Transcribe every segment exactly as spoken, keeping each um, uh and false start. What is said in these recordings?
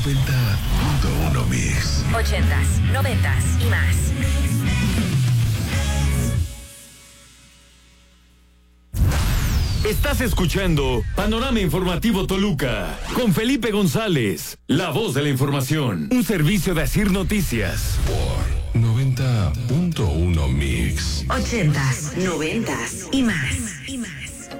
noventa punto uno Mix. Ochentas, noventas y más. Estás escuchando Panorama Informativo Toluca con Felipe González, la voz de la información, un servicio de Asir Noticias. Por noventa punto uno Mix. Ochentas, noventas y más. Y más.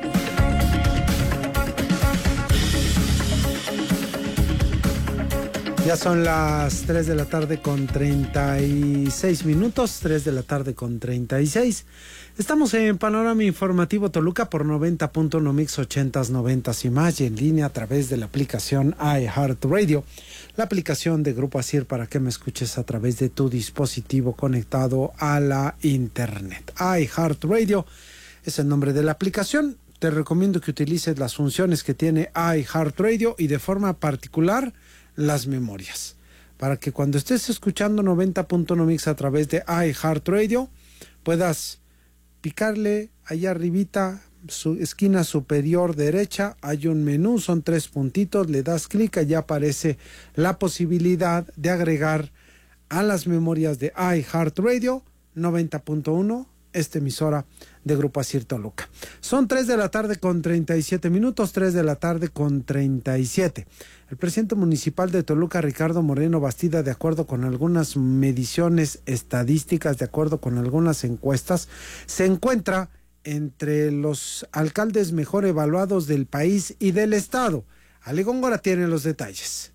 Ya son las tres de la tarde con treinta y seis minutos, tres de la tarde con treinta y seis. Estamos en Panorama Informativo Toluca por noventa punto uno Mix, ochentas, noventas y más, y en línea a través de la aplicación iHeartRadio, la aplicación de Grupo Asir para que me escuches a través de tu dispositivo conectado a la internet. iHeartRadio es el nombre de la aplicación. Te recomiendo que utilices las funciones que tiene iHeartRadio y de forma particular las memorias, para que cuando estés escuchando noventa punto uno Mix a través de iHeartRadio puedas picarle allá arribita, su esquina superior derecha, hay un menú, son tres puntitos, le das clic, allá aparece la posibilidad de agregar a las memorias de iHeartRadio noventa punto uno, esta emisora de Grupo Asir Toluca. Son tres de la tarde con treinta y siete minutos, tres de la tarde con treinta y siete. El presidente municipal de Toluca, Ricardo Moreno Bastida, de acuerdo con algunas mediciones estadísticas, de acuerdo con algunas encuestas, se encuentra entre los alcaldes mejor evaluados del país y del estado. Ale Góngora tiene los detalles.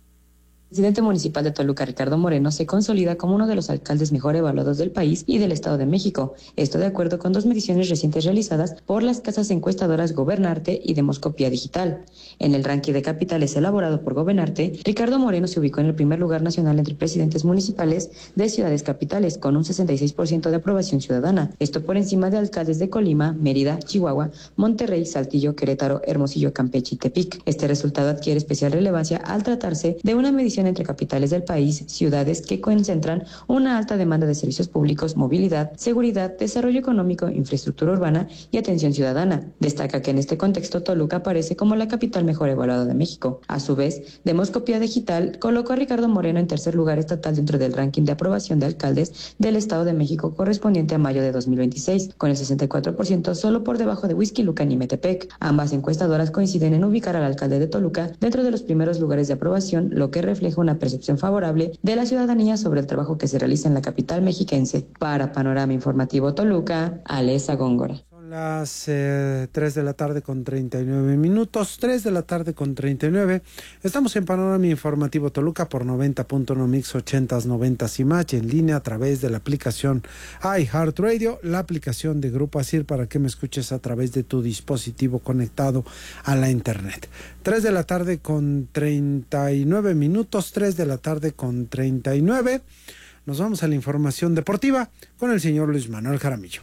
El presidente municipal de Toluca, Ricardo Moreno, se consolida como uno de los alcaldes mejor evaluados del país y del Estado de México. Esto de acuerdo con dos mediciones recientes realizadas por las casas encuestadoras Gobernarte y Demoscopía Digital. En el ranking de capitales elaborado por Gobernarte, Ricardo Moreno se ubicó en el primer lugar nacional entre presidentes municipales de ciudades capitales, con un sesenta y seis por ciento de aprobación ciudadana. Esto por encima de alcaldes de Colima, Mérida, Chihuahua, Monterrey, Saltillo, Querétaro, Hermosillo, Campeche y Tepic. Este resultado adquiere especial relevancia al tratarse de una medición entre capitales del país, ciudades que concentran una alta demanda de servicios públicos, movilidad, seguridad, desarrollo económico, infraestructura urbana y atención ciudadana. Destaca que en este contexto Toluca aparece como la capital mejor evaluada de México. A su vez, Demoscopía Digital colocó a Ricardo Moreno en tercer lugar estatal dentro del ranking de aprobación de alcaldes del Estado de México correspondiente a mayo de dos mil veintiséis, con el sesenta y cuatro por ciento solo por debajo de Huixquilucan y Metepec. Ambas encuestadoras coinciden en ubicar al alcalde de Toluca dentro de los primeros lugares de aprobación, lo que refleja una percepción favorable de la ciudadanía sobre el trabajo que se realiza en la capital mexiquense. Para Panorama Informativo Toluca, Alesa Góngora. Son las eh, tres de la tarde con treinta y nueve minutos, tres de la tarde con treinta y nueve. Estamos en Panorama Informativo Toluca por noventa punto uno Mix, ochentas, noventas y más, y en línea a través de la aplicación iHeartRadio, la aplicación de Grupo Asir para que me escuches a través de tu dispositivo conectado a la internet. tres de la tarde con treinta y nueve minutos, tres de la tarde con treinta y nueve. Nos vamos a la información deportiva con el señor Luis Manuel Jaramillo.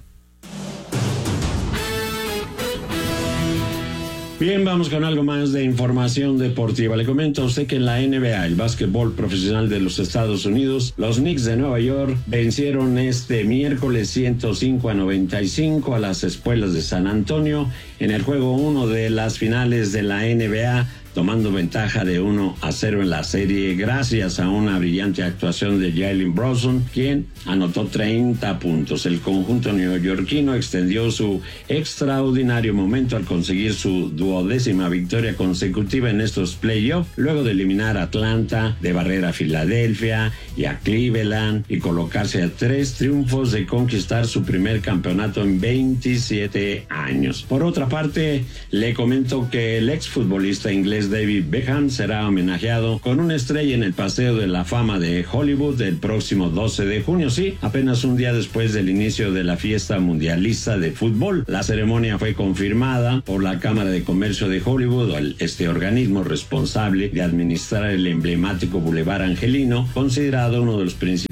Bien, vamos con algo más de información deportiva. Le comento a usted que en la N B A, el básquetbol profesional de los Estados Unidos, los Knicks de Nueva York vencieron este miércoles ciento cinco a noventa y cinco a las Espuelas de San Antonio en el juego uno de las finales de la N B A, tomando ventaja de uno a cero en la serie gracias a una brillante actuación de Jalen Brunson, quien anotó treinta puntos. El conjunto neoyorquino extendió su extraordinario momento al conseguir su duodécima victoria consecutiva en estos playoffs, luego de eliminar a Atlanta, de barrer a Filadelfia y a Cleveland y colocarse a tres triunfos de conquistar su primer campeonato en veintisiete años. Por otra parte, le comento que el exfutbolista inglés David Beckham será homenajeado con una estrella en el Paseo de la Fama de Hollywood el próximo doce de junio, sí, apenas un día después del inicio de la fiesta mundialista de fútbol. La ceremonia fue confirmada por la Cámara de Comercio de Hollywood, este organismo responsable de administrar el emblemático Boulevard Angelino, considerado uno de los principales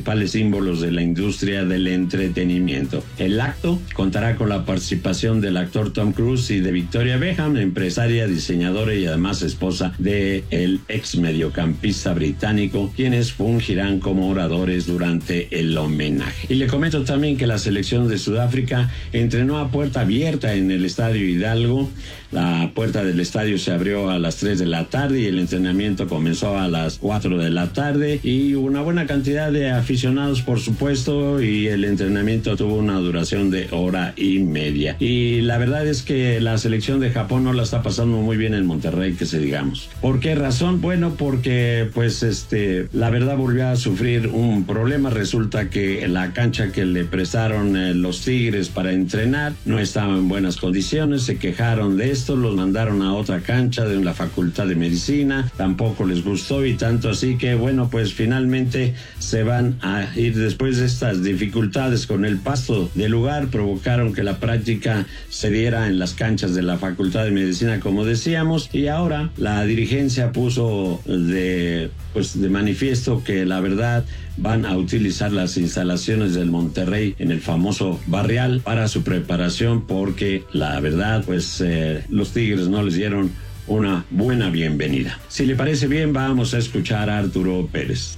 principales símbolos de la industria del entretenimiento. El acto contará con la participación del actor Tom Cruise y de Victoria Beckham, empresaria, diseñadora y además esposa de el ex mediocampista británico, quienes fungirán como oradores durante el homenaje. Y le comento también que la selección de Sudáfrica entrenó a puerta abierta en el Estadio Hidalgo. La puerta del estadio se abrió a las tres de la tarde y el entrenamiento comenzó a las cuatro de la tarde, y una buena cantidad de aficionados, por supuesto, y el entrenamiento tuvo una duración de hora y media. Y la verdad es que la selección de Japón no la está pasando muy bien en Monterrey, que se digamos. ¿Por qué razón? Bueno, porque pues este la verdad volvió a sufrir un problema. Resulta que la cancha que le prestaron eh, los Tigres para entrenar no estaba en buenas condiciones. Se quejaron de esto, los mandaron a otra cancha de la Facultad de Medicina, tampoco les gustó, y tanto así que bueno, pues finalmente se van a ir. Después de estas dificultades con el pasto del lugar, provocaron que la práctica se diera en las canchas de la Facultad de Medicina, como decíamos, y ahora la dirigencia puso de pues de manifiesto que la verdad van a utilizar las instalaciones del Monterrey en el famoso Barrial para su preparación, porque la verdad pues eh, los Tigres no les dieron una buena bienvenida. Si le parece bien, vamos a escuchar a Arturo Pérez.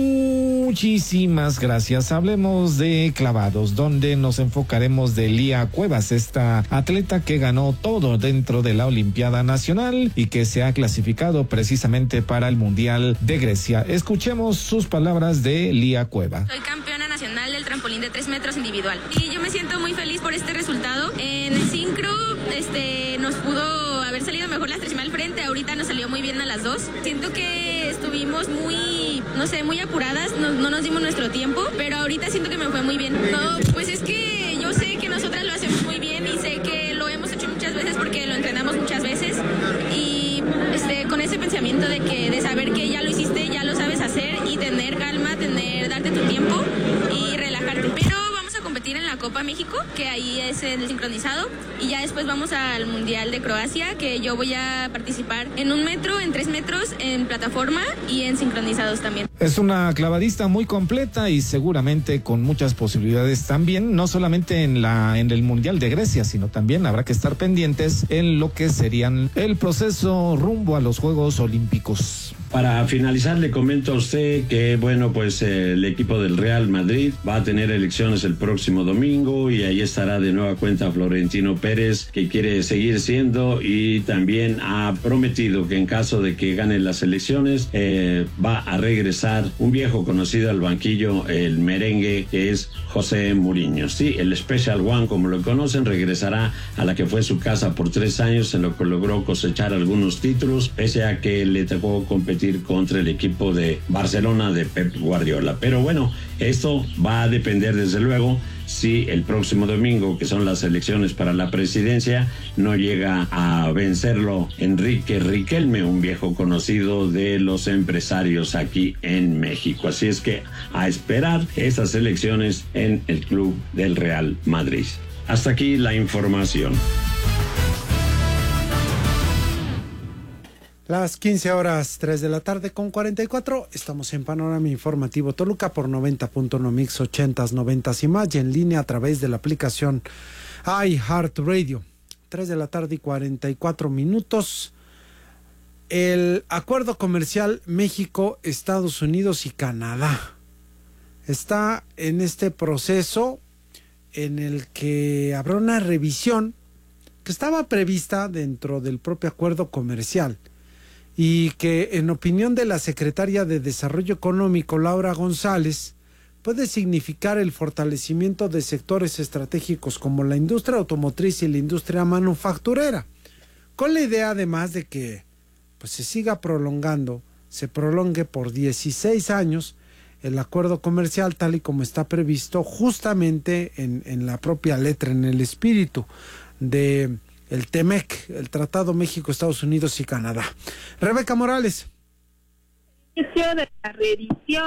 Muchísimas gracias. Hablemos de clavados, donde nos enfocaremos de Lía Cuevas, esta atleta que ganó todo dentro de la Olimpiada Nacional y que se ha clasificado precisamente para el Mundial de Grecia. Escuchemos sus palabras de Lía Cueva. Soy campeona nacional del trampolín de tres metros individual y yo me siento muy feliz por este resultado. En el sincro este, nos pudo haber salido mejor la tres al frente, ahorita nos salió muy bien a las dos. Siento que estuvimos muy, no sé, muy apuradas, no, no nos dimos nuestro tiempo, pero ahorita siento que me fue muy bien. No, pues es que yo sé que nosotras lo hacemos muy bien y sé que lo hemos hecho muchas veces porque lo entrenamos muchas veces, y este, con ese pensamiento de que de saber que ya lo hiciste, ya lo sabes hacer, y tener calma, tener, darte tu tiempo y relajarte. Pero vamos a competir en la Copa México, que ahí es el sincronizado, y ya después vamos al Mundial de Croacia, que yo voy a participar en un metro, en tres metros, en plataforma y en sincronizados también. Es una clavadista muy completa y seguramente con muchas posibilidades también, no solamente en la en el Mundial de Grecia, sino también habrá que estar pendientes en lo que serían el proceso rumbo a los Juegos Olímpicos. Para finalizar, le comento a usted que, bueno, pues eh, el equipo del Real Madrid va a tener elecciones el próximo domingo, y ahí estará de nueva cuenta Florentino Pérez, que quiere seguir siendo, y también ha prometido que en caso de que gane las elecciones eh, va a regresar un viejo conocido al banquillo, el merengue, que es José Mourinho. Sí, el Special One, como lo conocen, regresará a la que fue su casa por tres años, en lo que logró cosechar algunos títulos, pese a que le tocó competir contra el equipo de Barcelona de Pep Guardiola. Pero bueno, esto va a depender desde luego si el próximo domingo, que son las elecciones para la presidencia, no llega a vencerlo Enrique Riquelme, un viejo conocido de los empresarios aquí en México. Así es que a esperar esas elecciones en el club del Real Madrid. Hasta aquí la información. Las quince horas, tres de la tarde con cuarenta y cuatro, estamos en Panorama Informativo Toluca por noventa punto uno Mix ochentas, noventas y más, y en línea a través de la aplicación iHeartRadio. tres de la tarde y cuarenta y cuatro minutos. El acuerdo comercial México, Estados Unidos y Canadá está en este proceso en el que habrá una revisión que estaba prevista dentro del propio acuerdo comercial, y que en opinión de la secretaria de Desarrollo Económico, Laura González, puede significar el fortalecimiento de sectores estratégicos como la industria automotriz y la industria manufacturera, con la idea además de que pues, se siga prolongando, se prolongue por dieciséis años el acuerdo comercial tal y como está previsto justamente en, en la propia letra, en el espíritu de el TEMEC, el Tratado México, Estados Unidos y Canadá. Rebeca Morales. De la revisión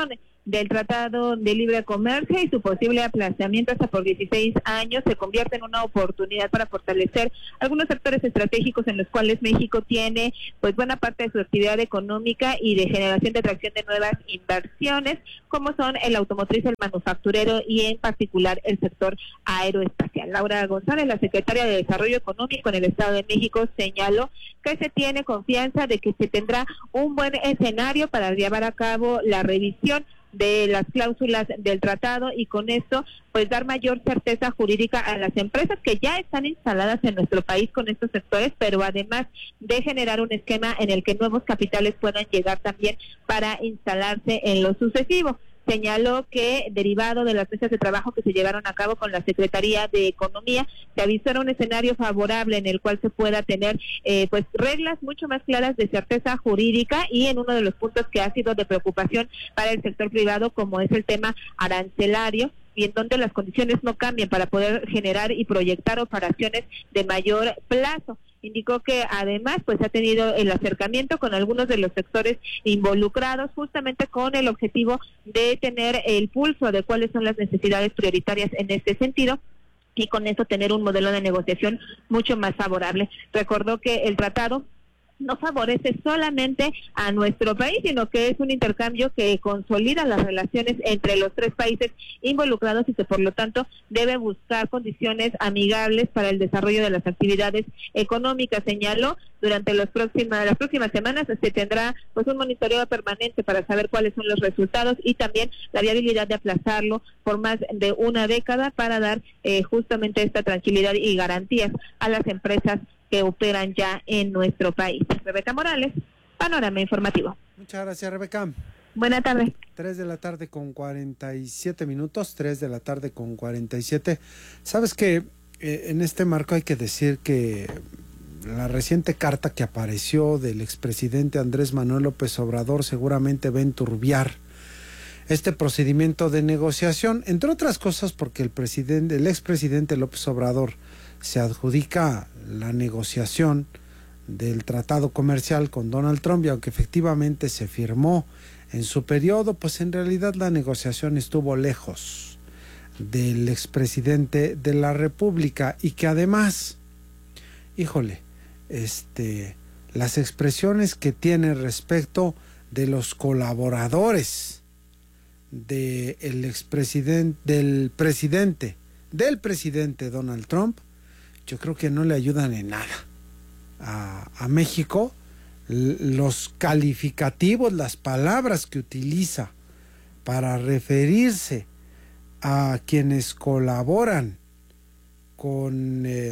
del Tratado de Libre Comercio y su posible aplazamiento hasta por dieciséis años se convierte en una oportunidad para fortalecer algunos sectores estratégicos en los cuales México tiene pues buena parte de su actividad económica y de generación de atracción de nuevas inversiones, como son el automotriz, el manufacturero y en particular el sector aeroespacial. Laura González, la secretaria de Desarrollo Económico en el Estado de México, señaló que se tiene confianza de que se tendrá un buen escenario para llevar a cabo la revisión de las cláusulas del tratado y con esto pues dar mayor certeza jurídica a las empresas que ya están instaladas en nuestro país con estos sectores, pero además de generar un esquema en el que nuevos capitales puedan llegar también para instalarse en lo sucesivo. Señaló que, derivado de las mesas de trabajo que se llevaron a cabo con la Secretaría de Economía, se avisó un escenario favorable en el cual se pueda tener eh, pues reglas mucho más claras de certeza jurídica y en uno de los puntos que ha sido de preocupación para el sector privado, como es el tema arancelario, y en donde las condiciones no cambian para poder generar y proyectar operaciones de mayor plazo. Indicó que además pues ha tenido el acercamiento con algunos de los sectores involucrados justamente con el objetivo de tener el pulso de cuáles son las necesidades prioritarias en este sentido y con esto tener un modelo de negociación mucho más favorable. Recordó que el tratado no favorece solamente a nuestro país, sino que es un intercambio que consolida las relaciones entre los tres países involucrados y que por lo tanto debe buscar condiciones amigables para el desarrollo de las actividades económicas. Señaló, durante los próximas, las próximas semanas se tendrá pues un monitoreo permanente para saber cuáles son los resultados y también la viabilidad de aplazarlo por más de una década para dar eh, justamente esta tranquilidad y garantías a las empresas que operan ya en nuestro país. Rebeca Morales, Panorama Informativo. Muchas gracias, Rebeca. Buena tarde. Tres de la tarde con cuarenta y siete minutos, tres de la tarde con cuarenta y siete. Sabes que eh, en este marco hay que decir que la reciente carta que apareció del expresidente Andrés Manuel López Obrador seguramente va a enturbiar este procedimiento de negociación, entre otras cosas porque el presidente, el expresidente López Obrador se adjudica la negociación del tratado comercial con Donald Trump y aunque efectivamente se firmó en su periodo, pues en realidad la negociación estuvo lejos del expresidente de la República y que además, híjole, este, las expresiones que tiene respecto de los colaboradores del expresidente, del presidente, del presidente Donald Trump, yo creo que no le ayudan en nada a, a México. Los calificativos, las palabras que utiliza para referirse a quienes colaboran con eh,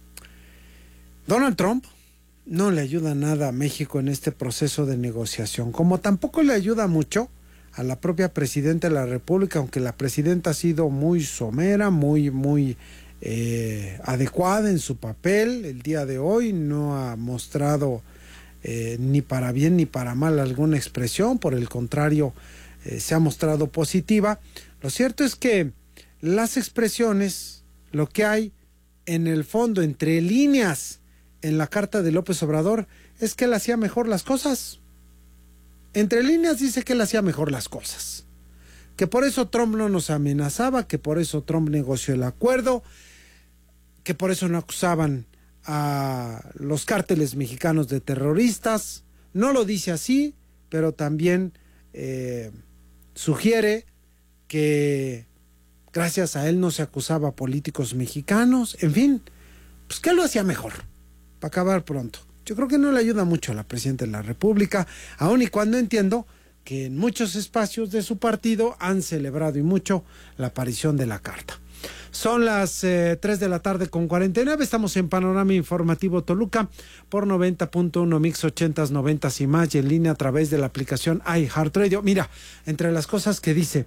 Donald Trump no le ayuda nada a México en este proceso de negociación, como tampoco le ayuda mucho a la propia presidenta de la República, aunque la presidenta ha sido muy somera, muy, muy Eh, adecuada en su papel el día de hoy, no ha mostrado eh, ni para bien ni para mal alguna expresión, por el contrario eh, se ha mostrado positiva. Lo cierto es que las expresiones, lo que hay en el fondo entre líneas en la carta de López Obrador es que él hacía mejor las cosas. Entre líneas dice que él hacía mejor las cosas, que por eso Trump no nos amenazaba, que por eso Trump negoció el acuerdo, que por eso no acusaban a los cárteles mexicanos de terroristas. No lo dice así, pero también eh, sugiere que gracias a él no se acusaba a políticos mexicanos. En fin, pues que lo hacía mejor, para acabar pronto. Yo creo que no le ayuda mucho a la presidenta de la República, aun y cuando entiendo que en muchos espacios de su partido han celebrado y mucho la aparición de la carta. Son las eh, tres de la tarde con cuarenta y nueve, estamos en Panorama Informativo Toluca por noventa punto uno Mix ochentas, noventas y más y en línea a través de la aplicación iHeartRadio. Mira, entre las cosas que dice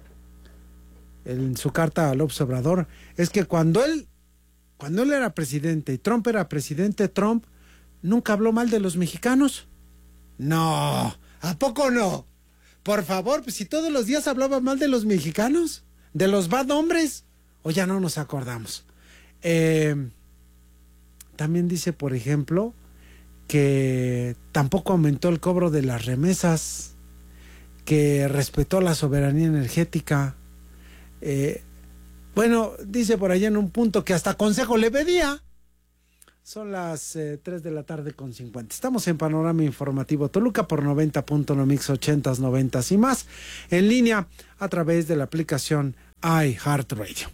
en su carta al López Obrador es que cuando él, cuando él era presidente y Trump era presidente, Trump nunca habló mal de los mexicanos. No, ¿a poco no? Por favor, pues si todos los días hablaba mal de los mexicanos, de los bad hombres, o ya no nos acordamos. Eh, también dice, por ejemplo, que tampoco aumentó el cobro de las remesas, que respetó la soberanía energética. Eh, bueno, dice por allá en un punto que hasta consejo le pedía. Son las eh, tres de la tarde con cincuenta. Estamos en Panorama Informativo Toluca por noventa punto uno Mix ochentas, noventas y más. En línea a través de la aplicación iHeartRadio.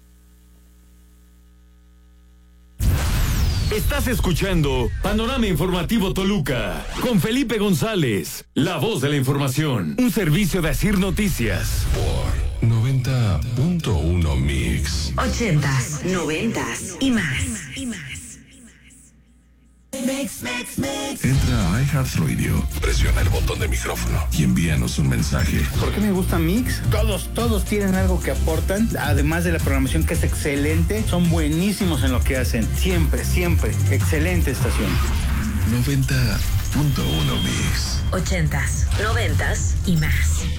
Estás escuchando Panorama Informativo Toluca con Felipe González, la voz de la información. Un servicio de Asir Noticias. Por noventa punto uno Mix. Ochentas, noventas y más. Y más. Mix, mix, mix. Entra a iHeartRadio, presiona el botón de micrófono y envíanos un mensaje. ¿Por qué me gusta Mix? Todos, todos tienen algo que aportan, además de la programación que es excelente, son buenísimos en lo que hacen. Siempre, siempre, excelente estación. noventa punto uno Mix. Ochentas, noventas y más.